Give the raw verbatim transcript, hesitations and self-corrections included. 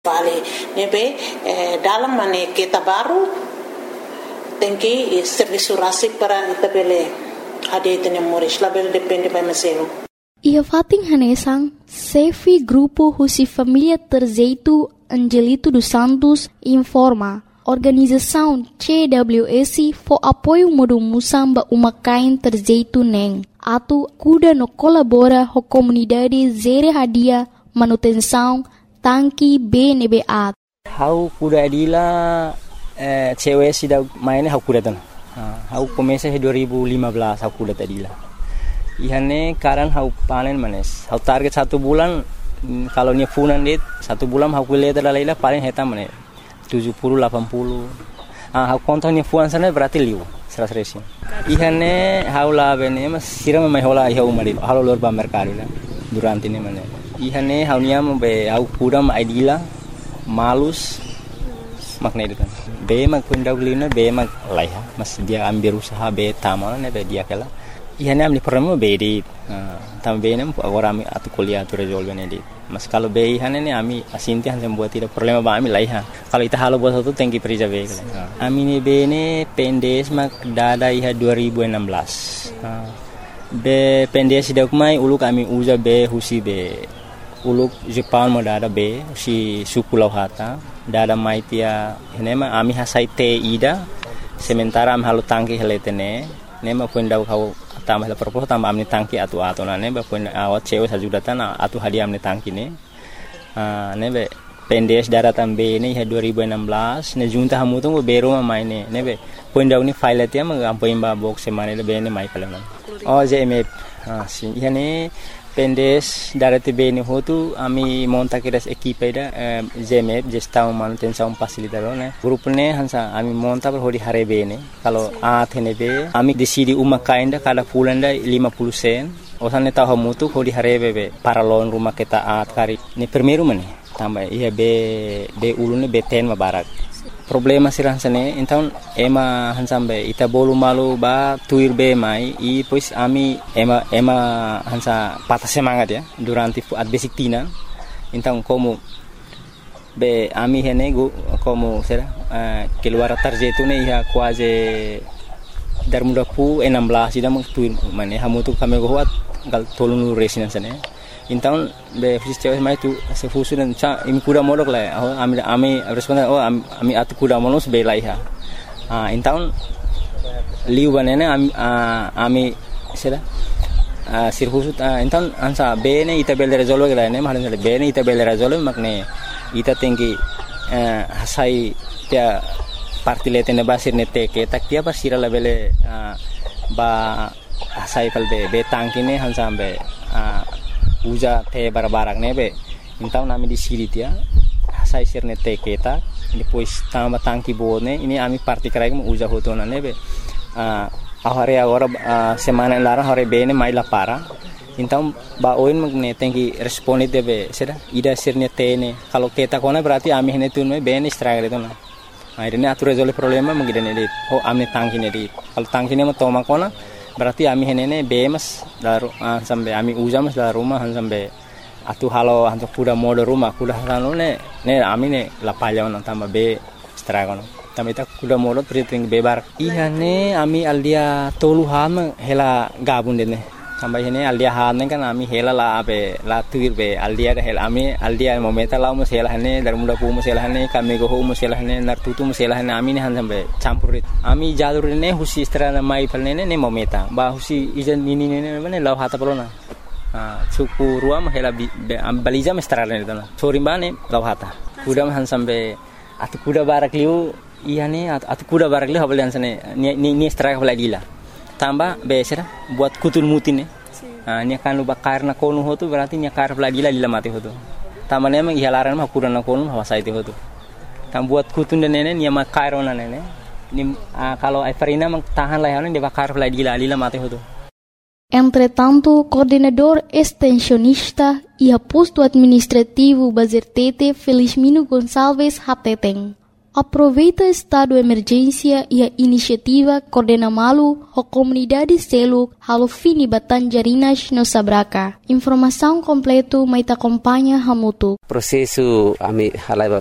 Vale, nebe eh, dalam mana kita baru tengki serviço rasik para itabele ade tene moris label depende pa mesero. Ia fating hanesang Sefi Grupo Husi Família Terzeito Angelito dos Santos informa organização C W S for apoio modo musamba umakain Terzeito neng atu kuda no colabora ho comunidade zere hadia manutenção tangki B N B A. Hau kuda adila eh, cewek sida mainnya hau kuda tan. Hau komesa dua ribu lima belas hau kuda adila. Ihane karan hau panen manes. Hau target satu bulan kalau nya funan dit satu bulan hau kuliah terlaila paling heta manes tujuh puluh delapan puluh. Ah hau kontonya fuan sana berarti liu seratus resin. Ihane hau la bene mas siram mai hola ihau mari. Halo lor ba mercado la durante ini manes. Ihane haunia be au kudam aidila malus makna itu kan be mak pendauglina be mak laiha mas dia ambil usaha be tamal ne be dia kala ihane amli problema be di tam be nem agora ami atu kuliah tu resolve ne di mas kalau be ihane ne ami asinti han sem buat tidak problema ba ami laiha kalau ita halo buat satu tengki perija be kala ami ne be ne pendes mak dada iha dua ribu enam belas be pendes dak mai ulu kami uza be husi be uluk Jepang mo dada be si suku lauhata dada maitia nema ami hasai te ida sementara am halu tangki heletene nema pundau kau tambah la propos tambah amni tangki atu atu na neba pun awat cewe sajudatan atu hadiah amni tangki ne ah nebe pendes dada tambe ne dua ribu enam belas ne junta hamu tu bero ma maine nebe pundau ni file tia ma ampoin ba box semane le be ne mai kalan oh J M F ah si yani pendes darati bene hotu ami monta kiras equipe da J M F gestão manutenção facilitador né grupo ne hansa ami monta per hodi hare bene kalau a thene be ami decidi uma kainda kada pulanda lima puluh sen osane tahu mutu hodi hare be para lon rumah kita at kari ni primeiro mane tambah iya be be ulune be ten mabarak problema sirah sane então ema hansambe ita bolu malu ba tuir be mai i pois ami ema ema hansa patah semangat ya durante at basic tina então como be ami hene go como será uh, keluar tarjetu ne ya quase dar muda pu enam belas ida meng tuir mane hamu tu kami go hat gal tolong resina sane então be fisiceu mai tu se fusu dan cha imi kuda modok la oh ami ami responda oh ami atu kuda monos be laiha ah então liu banene ami ami sera ah sir fusu então ansa be ne ita bel resolve la ne mahalan be ne ita bel resolve makne ita tinggi hasai tia partilete ne basir ne teke tak dia basira la bele ba hasai pal be be tangkine hansambe uja te barbarak nebe então nami di siri dia sai sirne te keta depois tamba tangki bone ini ami parti krai mo uja hotona nebe a hore agora semana lara hore bene mai la para então ba oin magne tenki responde debe sera ida sirne tene kalau keta kona berarti ami hene tun me bene stragre tona akhirnya atu resolve problema mengidene dit oh amne tangki ne dit kalau tangki ne mo toma kona berarti ami henene bemas daru uh, sampai ami uja mas dalam rumah sampai atu halo hantu kuda mode rumah kuda halo ne ne ami ne la palya on tambah be stragono tambah ita kuda mode priting bebar ihane ami aldia tolu ham hela gabun dene tambah hene aldia han kan ami hela la be la tuir be aldia de hela ami aldia momenta la mo hela hane dar muda pu mo hela hane kami go mo hela hane nar tutu mo hela hane ami ne han sampai campurit ami jalur ne husi strana mai palne ne momenta ba husi ijan nini ne ne law hata pelona ah suku ruam hela balija mestrana ne dona sorimane law hata kuda han sampai atu kuda barak liu ihane atu kuda barak liu habalian sane ni ni straka baladila tambah besera buat kutun mutin ne ah ni kan lu bakar na konu hotu berarti nya kar baladila lila mati hotu tambah ne mang ihalaran mah kuda na konu hawasa itu hotu tam buat kutun dan nene ni ma kairona nene ni ah, kalau Everina mang tahan lah ne de bakar baladila lila mati hotu. Entretanto, coordenador extensionista e aposto administrativo Bazertete Felizmino Gonçalves Hateteng Aproveita estado de emergência e a iniciativa coordena malu a comunidade selu halo fini batanjarinas no Sabraca. Informação completo mai te acompanha hamutu. Prosesu ami halai